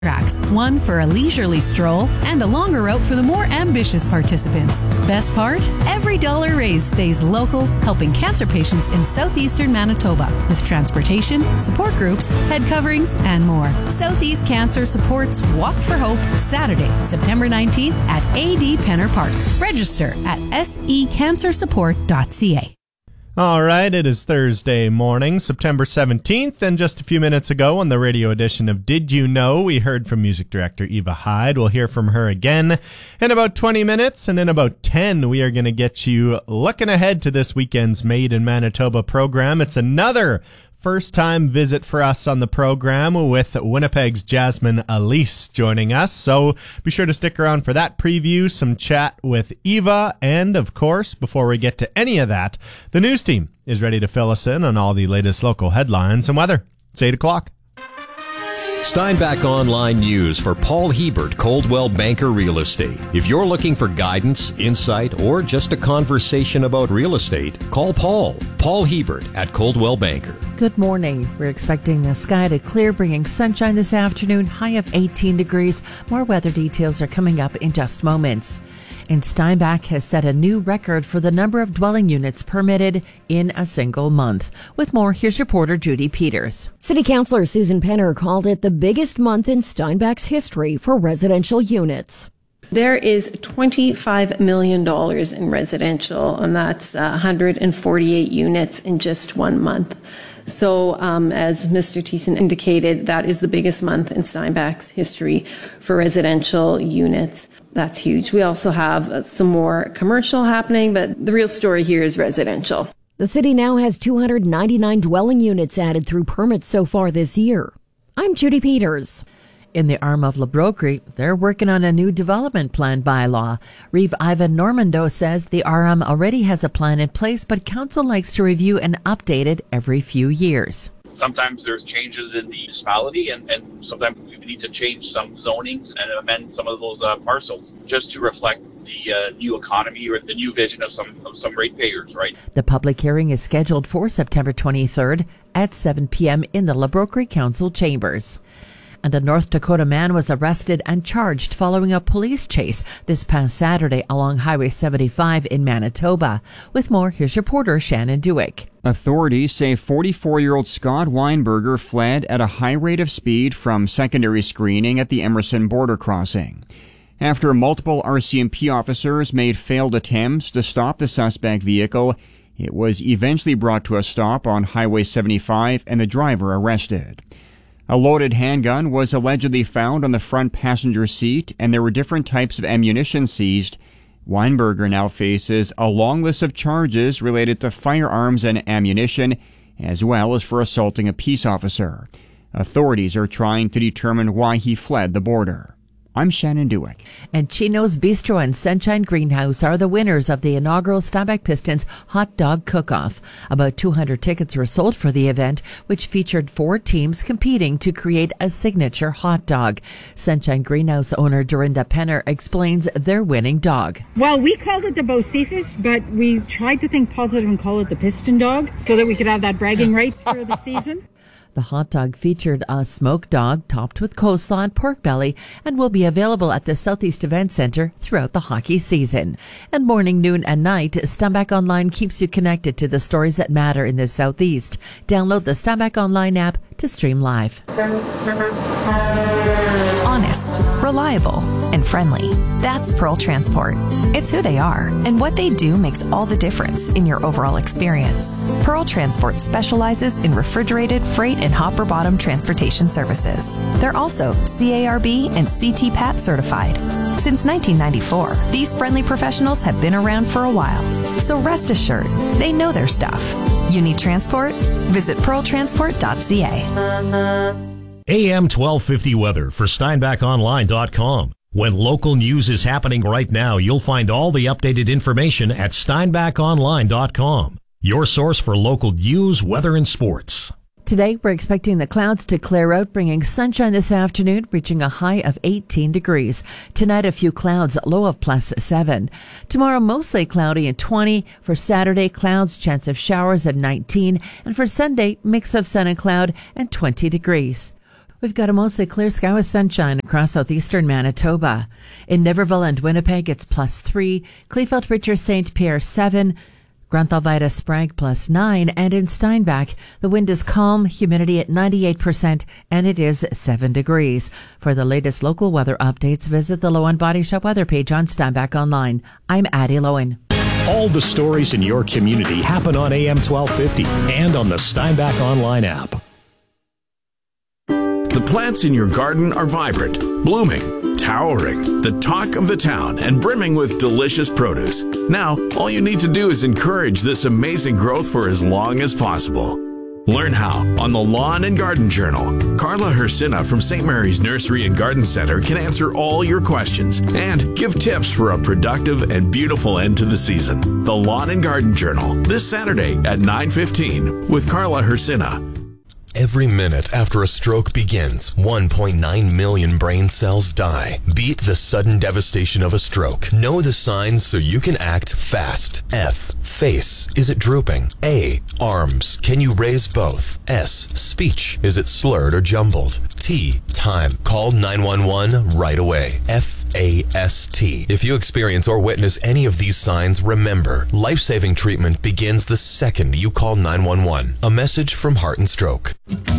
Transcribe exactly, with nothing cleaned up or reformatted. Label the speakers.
Speaker 1: tracks, one for a leisurely stroll and a longer route for the more ambitious participants. Best part? Every dollar raised stays local, helping cancer patients in southeastern Manitoba with transportation, support groups, head coverings, and more. Southeast Cancer supports Walk for Hope Saturday, September nineteenth at A D Penner Park. Register at s e cancer support dot c a.
Speaker 2: All right, it is Thursday morning, September seventeenth, and just a few minutes ago on the radio edition of Did You Know, we heard from music director Eva Hyde. We'll hear from her again in about twenty minutes, and in about ten, we are going to get you looking ahead to this weekend's Made in Manitoba program. It's another first-time visit for us on the program with Winnipeg's Jasmine Elise joining us. So be sure to stick around for that preview, some chat with Eva, and of course, before we get to any of that, the news team is ready to fill us in on all the latest local headlines and weather. It's eight o'clock.
Speaker 3: Steinbach Online News for Paul Hebert, Coldwell Banker Real Estate. If you're looking for guidance, insight, or just a conversation about real estate, call Paul. Paul Hebert at Coldwell Banker.
Speaker 4: Good morning. We're expecting the sky to clear, bringing sunshine this afternoon, high of eighteen degrees. More weather details are coming up in just moments. And Steinbach has set a new record for the number of dwelling units permitted in a single month. With more, here's reporter Judy Peters.
Speaker 5: City Councillor Susan Penner called it the biggest month in Steinbach's history for residential units.
Speaker 6: There is twenty-five million dollars in residential, and that's one hundred forty-eight units in just one month. So um, as Mister Thiessen indicated, that is the biggest month in Steinbach's history for residential units. That's huge. We also have uh, some more commercial happening, but the real story here is residential.
Speaker 5: The city now has two hundred ninety-nine dwelling units added through permits so far this year. I'm Judy Peters.
Speaker 4: In the arm of Le Brocquerie, they're working on a new development plan bylaw. Reeve Ivan Normando says the R M already has a plan in place, but council likes to review and update it every few years.
Speaker 7: Sometimes there's changes in the municipality, and, and sometimes we need to change some zonings and amend some of those uh, parcels just to reflect the uh, new economy or the new vision of some of some ratepayers, right?
Speaker 4: The public hearing is scheduled for September twenty-third at seven p.m. in the Le Brocquerie Council chambers. And a North Dakota man was arrested and charged following a police chase this past Saturday along Highway seventy-five in Manitoba. With more, here's reporter Shannon Dewick.
Speaker 8: Authorities say forty-four-year-old Scott Weinberger fled at a high rate of speed from secondary screening at the Emerson border crossing. After multiple R C M P officers made failed attempts to stop the suspect vehicle, it was eventually brought to a stop on Highway seventy-five and the driver arrested. A loaded handgun was allegedly found on the front passenger seat, and there were different types of ammunition seized. Weinberger now faces a long list of charges related to firearms and ammunition, as well as for assaulting a peace officer. Authorities are trying to determine why he fled the border. I'm Shannon Dewick.
Speaker 4: And Chino's Bistro and Sunshine Greenhouse are the winners of the inaugural Steinbach Pistons Hot Dog Cook-Off. About two hundred tickets were sold for the event, which featured four teams competing to create a signature hot dog. Sunshine Greenhouse owner Dorinda Penner explains their winning dog.
Speaker 9: Well, we called it the Bocephus, but we tried to think positive and call it the Piston Dog so that we could have that bragging rights for the season.
Speaker 4: The hot dog featured a smoked dog topped with coleslaw and pork belly and will be available at the Southeast Event Center throughout the hockey season. And morning, noon, and night, Steinbach Online keeps you connected to the stories that matter in the Southeast. Download the Steinbach Online app to stream live.
Speaker 10: Honest, reliable, and friendly. That's Pearl Transport. It's who they are, and what they do makes all the difference in your overall experience. Pearl Transport specializes in refrigerated, freight, and hopper-bottom transportation services. They're also C A R B and C T P A T certified. Since nineteen ninety-four, these friendly professionals have been around for a while. So rest assured, they know their stuff. You need transport? Visit pearl transport dot c a.
Speaker 11: A M twelve fifty weather for steinbach online dot com. When local news is happening right now, you'll find all the updated information at steinbach online dot com. Your source for local news, weather, and sports.
Speaker 4: Today, we're expecting the clouds to clear out, bringing sunshine this afternoon, reaching a high of eighteen degrees. Tonight, a few clouds, low of plus seven. Tomorrow, mostly cloudy and twenty. For Saturday, clouds, chance of showers at nineteen. And for Sunday, mix of sun and cloud and twenty degrees. We've got a mostly clear sky with sunshine across southeastern Manitoba. In Niverville and Winnipeg, it's plus three. Kleefeld, Richard, Saint Pierre, seven. Grunthal-Vida, Sprague, plus nine. And in Steinbach, the wind is calm, humidity at ninety-eight percent, and it is seven degrees. For the latest local weather updates, visit the Lowen Body Shop weather page on Steinbach Online. I'm Addie Lowen.
Speaker 11: All the stories in your community happen on A M twelve fifty and on the Steinbach Online app.
Speaker 12: The plants in your garden are vibrant, blooming, towering, the talk of the town, and brimming with delicious produce. Now, all you need to do is encourage this amazing growth for as long as possible. Learn how on the Lawn and Garden Journal. Carla Hersina from Saint Mary's Nursery and Garden Center can answer all your questions and give tips for a productive and beautiful end to the season. The Lawn and Garden Journal, this Saturday at nine fifteen with Carla Hersina.
Speaker 13: Every minute after a stroke begins, one point nine million brain cells die. Beat the sudden devastation of a stroke. Know the signs so you can act fast. F. Face. Is it drooping? A. Arms. Can you raise both? S. Speech. Is it slurred or jumbled? T. Time. Call nine one one right away. F A S T. If you experience or witness any of these signs, remember, life-saving treatment begins the second you call nine one one. A message from Heart and Stroke.